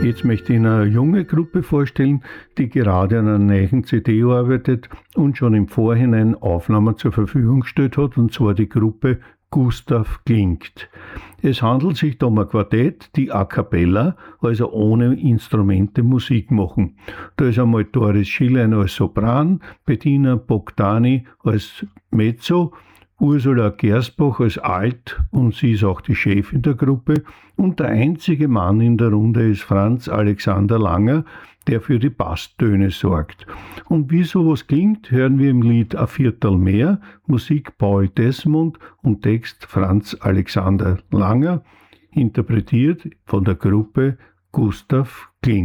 Jetzt möchte ich Ihnen eine junge Gruppe vorstellen, die gerade an einer neuen CD arbeitet und schon im Vorhinein Aufnahmen zur Verfügung gestellt hat, und zwar die Gruppe Gustav Klingt. Es handelt sich da um ein Quartett, die a cappella, also ohne Instrumente, Musik machen. Da ist einmal Doris Schillein als Sopran, Bettina Bogdani als Mezzo, Ursula Gersbach als Alt, und sie ist auch die Chefin der Gruppe, und der einzige Mann in der Runde ist Franz Alexander Langer, der für die Basstöne sorgt. Und wie sowas klingt, hören wir im Lied A Viertel mehr, Musik Paul Desmond und Text Franz Alexander Langer, interpretiert von der Gruppe Gustav Klingt.